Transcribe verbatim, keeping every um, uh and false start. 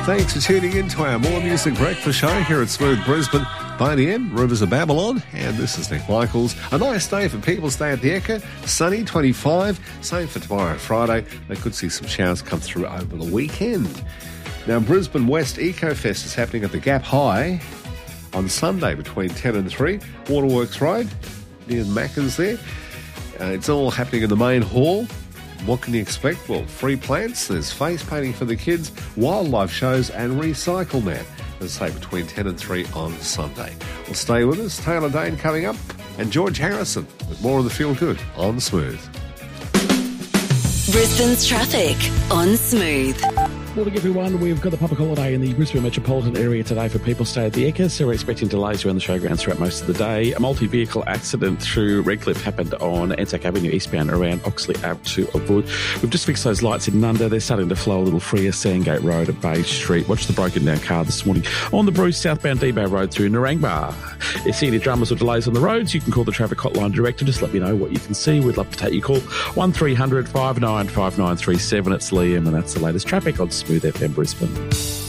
Thanks for tuning in to our More Music Breakfast show here at Smooth Brisbane. Boney M, Rivers of Babylon, and this is Nick Michaels. A nice day for People's Day at the Ekka. Sunny, twenty-five. Same for tomorrow, Friday. They could see some showers come through over the weekend. Now, Brisbane West EcoFest is happening at the Gap High on Sunday between ten and three. Waterworks Road, near Macca's there. Uh, it's all happening in the main hall. What can you expect? Well, free plants, there's face painting for the kids, wildlife shows and Recycle Man, as I say, between ten and three on Sunday. Well, stay with us. Taylor Dane coming up and George Harrison with more of the Feel Good on Smooth. Brisbane's traffic on Smooth. Morning everyone, we've got the public holiday in the Brisbane metropolitan area today for People's Day at the Ekka, so we're expecting delays around the showgrounds throughout most of the day. A multi-vehicle accident through Redcliffe happened on Anzac Avenue eastbound around Oxley Ave to Avoid. We've just fixed those lights in Nunda. They're starting to flow a little freer. Sandgate Road at Bay Street. Watch the broken down car this morning on the Bruce southbound Debo Road through Narangba. If you see any dramas or delays on the roads, you can call the traffic hotline direct and just let me know what you can see. We'd love to take your call. one three hundred five nine five nine three seven. It's Liam and that's the latest traffic on Smooth F M Brisbane.